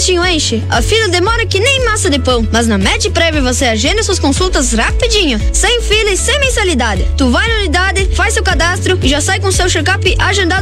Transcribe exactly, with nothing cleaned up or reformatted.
postinho enche, a fila demora que nem massa de pão. Mas na MedPrev você agenda suas consultas rapidinho, sem fila e sem mensalidade. Tu vai na unidade, faz seu cadastro e já sai com seu check-up agendado